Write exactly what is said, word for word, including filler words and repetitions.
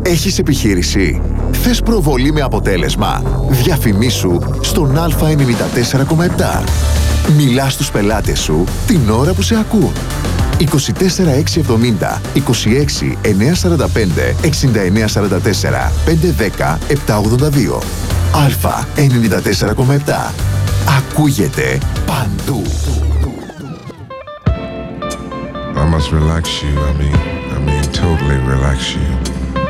Έχεις επιχείρηση? Θες προβολή με αποτέλεσμα? Διαφημίσου στον Α ενενήντα τέσσερα κόμμα επτά. Μιλά στους πελάτες σου την ώρα που σε ακούν. είκοσι τέσσερα εξακόσια εβδομήντα, είκοσι έξι εννιακόσια σαράντα πέντε, εξήντα εννέα σαράντα τέσσερα, πεντακόσια δέκα, επτακόσια ογδόντα δύο. Α ενενήντα τέσσερα κόμμα επτά. Ακούγεται παντού. I must relax you, I mean, I mean totally relax you.